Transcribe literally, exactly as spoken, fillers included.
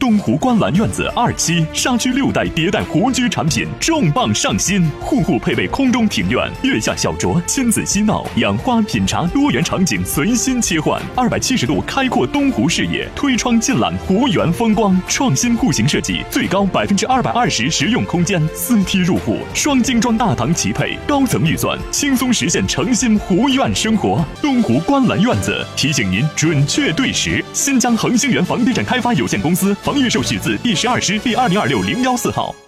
东湖观澜院子二期沙区六代迭代湖居产品重磅上新，户户配备空中庭院、月下小酌、亲子嬉闹、养花品茶多元场景随心切换，二百七十度开阔东湖视野，推窗尽览湖园风光。创新户型设计，最高百分之二百二十实用空间，四梯入户，双精装大堂齐配，高层预算，轻松实现诚心湖苑生活。东湖观澜院子提醒您准确对时。新疆恒星源房地产开发有限公司房业手续字第十二师第二零二六零幺四号。